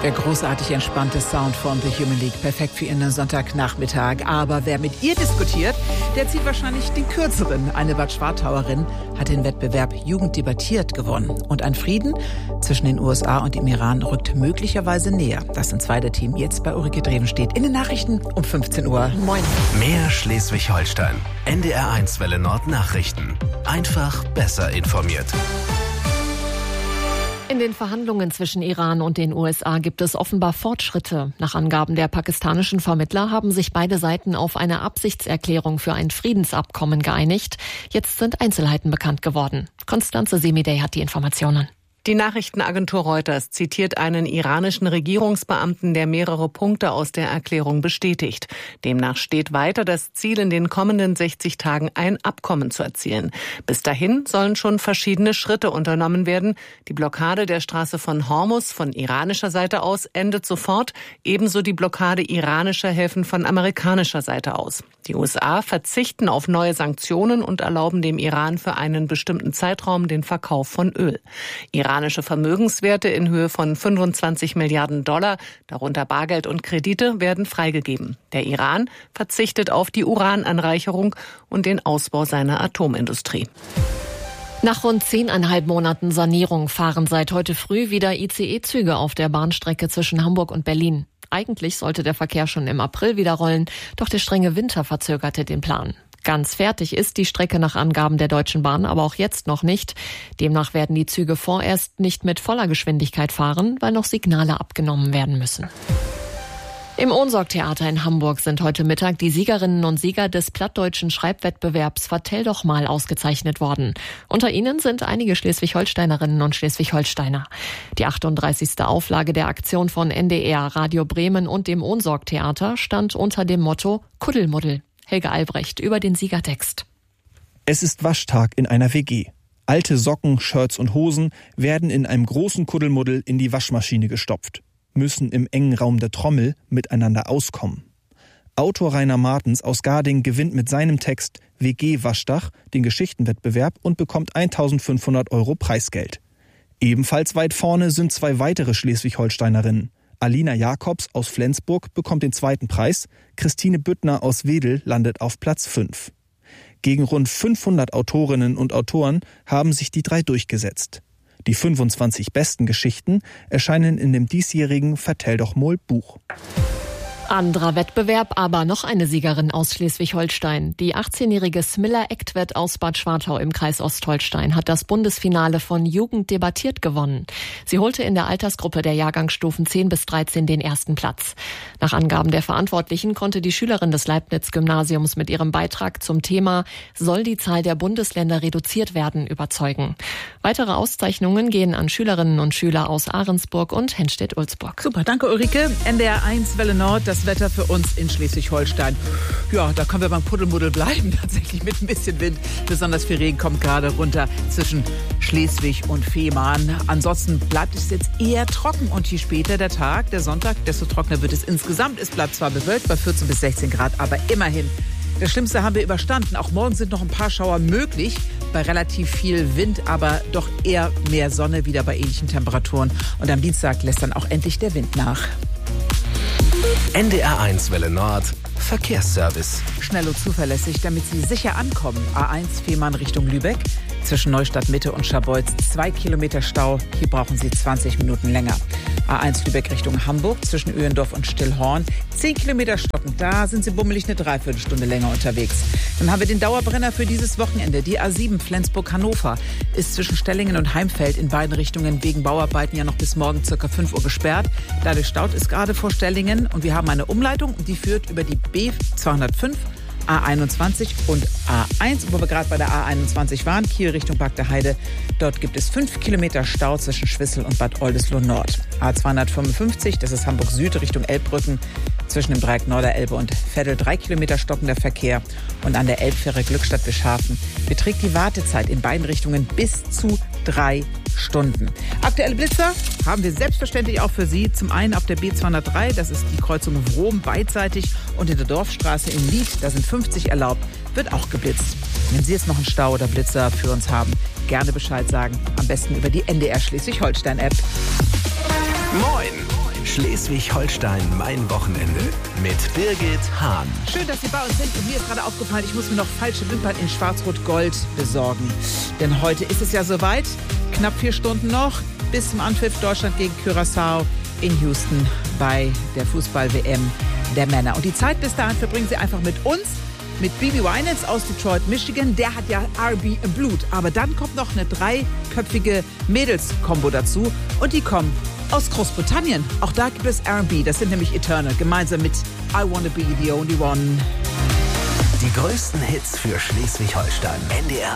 Der großartig entspannte Sound von The Human League. Perfekt für Ihren Sonntagnachmittag. Aber wer mit ihr diskutiert, der zieht wahrscheinlich den kürzeren. Eine Bad Schwartauerin hat den Wettbewerb Jugend debattiert gewonnen. Und ein Frieden zwischen den USA und dem Iran rückt möglicherweise näher. Das sind zwei der Themen jetzt bei Ulrike Drevenstedt in den Nachrichten um 15 Uhr. Moin. Mehr Schleswig-Holstein. NDR1 Welle Nord Nachrichten. Einfach besser informiert. In den Verhandlungen zwischen Iran und den USA gibt es offenbar Fortschritte. Nach Angaben der pakistanischen Vermittler haben sich beide Seiten auf eine Absichtserklärung für ein Friedensabkommen geeinigt. Jetzt sind Einzelheiten bekannt geworden. Konstanze Semidey hat die Informationen. Die Nachrichtenagentur Reuters zitiert einen iranischen Regierungsbeamten, der mehrere Punkte aus der Erklärung bestätigt. Demnach steht weiter das Ziel, in den kommenden 60 Tagen ein Abkommen zu erzielen. Bis dahin sollen schon verschiedene Schritte unternommen werden. Die Blockade der Straße von Hormuz von iranischer Seite aus endet sofort, ebenso die Blockade iranischer Häfen von amerikanischer Seite aus. Die USA verzichten auf neue Sanktionen und erlauben dem Iran für einen bestimmten Zeitraum den Verkauf von Öl. Iranische Vermögenswerte in Höhe von 25 Milliarden $, darunter Bargeld und Kredite, werden freigegeben. Der Iran verzichtet auf die Urananreicherung und den Ausbau seiner Atomindustrie. Nach rund 10,5 Monaten Sanierung fahren seit heute früh wieder ICE-Züge auf der Bahnstrecke zwischen Hamburg und Berlin. Eigentlich sollte der Verkehr schon im April wieder rollen, doch der strenge Winter verzögerte den Plan. Ganz fertig ist die Strecke nach Angaben der Deutschen Bahn aber auch jetzt noch nicht. Demnach werden die Züge vorerst nicht mit voller Geschwindigkeit fahren, weil noch Signale abgenommen werden müssen. Im Ohnsorg-Theater in Hamburg sind heute Mittag die Siegerinnen und Sieger des plattdeutschen Schreibwettbewerbs Vertell doch mal ausgezeichnet worden. Unter ihnen sind einige Schleswig-Holsteinerinnen und Schleswig-Holsteiner. Die 38. Auflage der Aktion von NDR, Radio Bremen und dem Ohnsorg-Theater stand unter dem Motto Kuddelmuddel. Helge Albrecht über den Siegertext. Es ist Waschtag in einer WG. Alte Socken, Shirts und Hosen werden in einem großen Kuddelmuddel in die Waschmaschine gestopft, müssen im engen Raum der Trommel miteinander auskommen. Autor Rainer Martens aus Garding gewinnt mit seinem Text WG Waschdach den Geschichtenwettbewerb und bekommt 1.500 € Preisgeld. Ebenfalls weit vorne sind zwei weitere Schleswig-Holsteinerinnen. Alina Jakobs aus Flensburg bekommt den zweiten Preis, Christine Büttner aus Wedel landet auf Platz 5. Gegen rund 500 Autorinnen und Autoren haben sich die drei durchgesetzt. Die 25 besten Geschichten erscheinen in dem diesjährigen Vertell doch mal Buch. Anderer Wettbewerb, aber noch eine Siegerin aus Schleswig-Holstein. Die 18-jährige Smilla Ektvedt aus Bad Schwartau im Kreis Ostholstein hat das Bundesfinale von Jugend debattiert gewonnen. Sie holte in der Altersgruppe der Jahrgangsstufen 10 bis 13 den ersten Platz. Nach Angaben der Verantwortlichen konnte die Schülerin des Leibniz-Gymnasiums mit ihrem Beitrag zum Thema "Soll die Zahl der Bundesländer reduziert werden?" überzeugen. Weitere Auszeichnungen gehen an Schülerinnen und Schüler aus Ahrensburg und Henstedt-Ulzburg. Super, danke Ulrike. NDR1 Welle Nord, das Wetter für uns in Schleswig-Holstein. Ja, da können wir beim Kuddelmuddel bleiben, tatsächlich mit ein bisschen Wind. Besonders viel Regen kommt gerade runter zwischen Schleswig und Fehmarn. Ansonsten bleibt es jetzt eher trocken und je später der Tag, der Sonntag, desto trockener wird es insgesamt. Es bleibt zwar bewölkt bei 14 bis 16 Grad, aber immerhin. Das Schlimmste haben wir überstanden. Auch morgen sind noch ein paar Schauer möglich, bei relativ viel Wind, aber doch eher mehr Sonne, wieder bei ähnlichen Temperaturen. Und am Dienstag lässt dann auch endlich der Wind nach. NDR1 Welle Nord Verkehrsservice. Schnell und zuverlässig, damit Sie sicher ankommen. A1 Fehmarn Richtung Lübeck. Zwischen Neustadt Mitte und Scharbeutz 2 Kilometer Stau. Hier brauchen Sie 20 Minuten länger. A1 Lübeck Richtung Hamburg zwischen Öhendorf und Stillhorn. 10 Kilometer stocken. Da sind Sie bummelig eine Dreiviertelstunde länger unterwegs. Dann haben wir den Dauerbrenner für dieses Wochenende. Die A7 Flensburg-Hannover ist zwischen Stellingen und Heimfeld in beiden Richtungen wegen Bauarbeiten ja noch bis morgen ca. 5 Uhr gesperrt. Dadurch staut es gerade vor Stellingen. Und wir haben eine Umleitung, die führt über die B205, A21 und A1, wo wir gerade bei der A21 waren, Kiel Richtung Bad der Heide. Dort gibt es 5 Kilometer Stau zwischen Schwissel und Bad Oldesloe Nord. A255, das ist Hamburg Süd Richtung Elbbrücken, zwischen dem Dreieck Norderelbe und Veddel 3 Kilometer stockender Verkehr. Und an der Elbfähre Glückstadt-Bischhafen beträgt die Wartezeit in beiden Richtungen bis zu 3 Stunden. Aktuelle Blitzer haben wir selbstverständlich auch für Sie. Zum einen auf der B203, das ist die Kreuzung Wrom beidseitig, und in der Dorfstraße in Lied, da sind 50 erlaubt, wird auch geblitzt. Wenn Sie jetzt noch einen Stau oder Blitzer für uns haben, gerne Bescheid sagen. Am besten über die NDR Schleswig-Holstein-App. Moin! Schleswig-Holstein, mein Wochenende. Mit Birgit Hahn. Schön, dass Sie bei uns sind. Und mir ist gerade aufgefallen, ich muss mir noch falsche Wimpern in Schwarz-Rot-Gold besorgen. Denn heute ist es ja soweit. Knapp 4 Stunden noch bis zum Anpfiff Deutschland gegen Curaçao in Houston bei der Fußball-WM der Männer. Und die Zeit bis dahin verbringen Sie einfach mit uns. Mit Bibi Winans aus Detroit, Michigan. Der hat ja R&B im Blut. Aber dann kommt noch eine 3-köpfige Mädels-Kombo dazu. Und die kommen aus Großbritannien. Auch da gibt es R&B. Das sind nämlich Eternal. Gemeinsam mit I Wanna Be the Only One. Die größten Hits für Schleswig-Holstein. NDR